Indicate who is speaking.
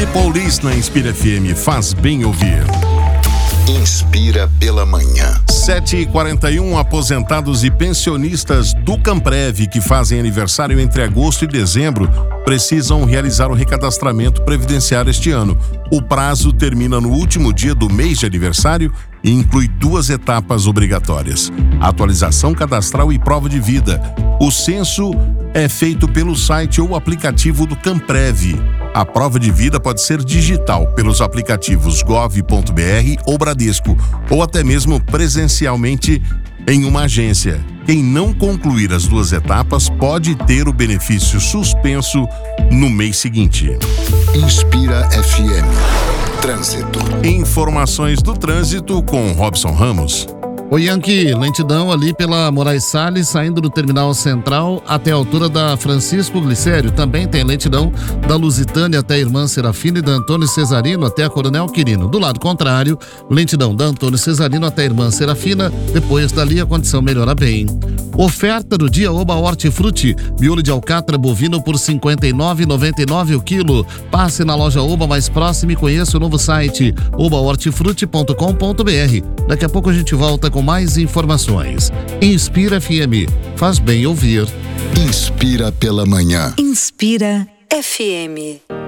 Speaker 1: Police na Inspira FM, faz bem ouvir.
Speaker 2: Inspira pela manhã.
Speaker 1: 7h41, aposentados e pensionistas do Camprev que fazem aniversário entre agosto e dezembro precisam realizar o recadastramento previdenciário este ano. O prazo termina no último dia do mês de aniversário e inclui 2 etapas obrigatórias: atualização cadastral e prova de vida. O censo é feito pelo site ou aplicativo do Camprev. A prova de vida pode ser digital pelos aplicativos gov.br ou Bradesco, ou até mesmo presencialmente em uma agência. Quem não concluir as 2 etapas pode ter o benefício suspenso no mês seguinte.
Speaker 2: Inspira FM. Trânsito.
Speaker 1: Informações do trânsito com Robson Ramos.
Speaker 3: Oi, Yankee, lentidão ali pela Moraes Salles, saindo do terminal central até a altura da Francisco Glicério. Também tem lentidão da Lusitânia até a Irmã Serafina e da Antônio Cesarino até a Coronel Quirino. Do lado contrário, lentidão da Antônio Cesarino até a Irmã Serafina. Depois dali a condição melhora bem. Oferta do dia Oba Hortifruti, miolo de alcatra bovino por R$ 59,99 o quilo. Passe na loja Oba mais próxima e conheça o novo site obahortifruti.com.br. Daqui a pouco a gente volta com mais informações. Inspira FM, faz bem ouvir.
Speaker 2: Inspira pela manhã.
Speaker 4: Inspira FM.